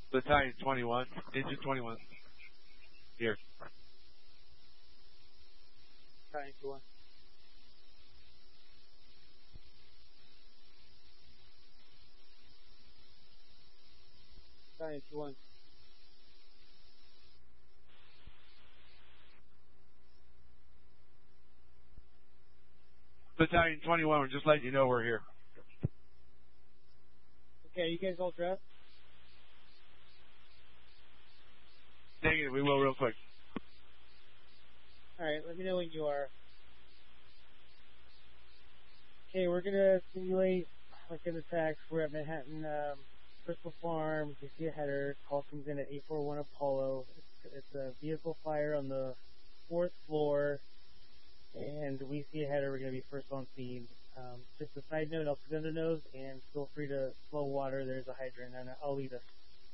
Battalion 21, engine 21. Here. Battalion 21. Battalion 21. Battalion 21, we're just letting you know we're here. Okay, you guys all dressed? Negative, we will real quick. Alright, let me know when you are. Okay, we're gonna simulate like an attack. We're at Manhattan Crystal Farm. We see a header. Call comes in at 841 Apollo. It's a vehicle fire on the 4th floor, and we see a header. We're gonna be first on scene. Just a side note, I'll put under nose, and feel free to flow water. There's a hydrant, and I'll lead us.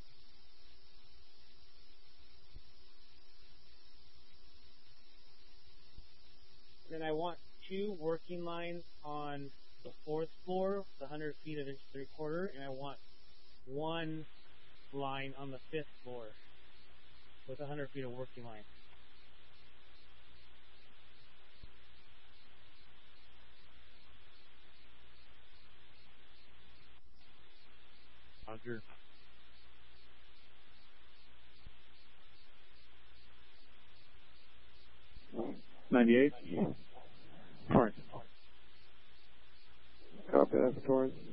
Then I want 2 working lines on the 4th floor, the 100 feet of inch 3/4, and I want 1 line on the 5th floor with 100 feet of working line. Roger. '98. Torrance. Copy that, Torrance.